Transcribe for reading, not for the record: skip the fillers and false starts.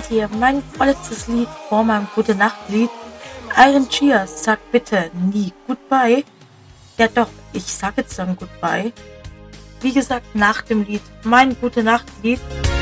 hier mein vorletztes Lied vor meinem Gute-Nacht-Lied. Iron Cheers sagt bitte nie Goodbye. Ja doch, ich sag jetzt dann Goodbye. Wie gesagt, nach dem Lied mein Gute-Nacht-Lied.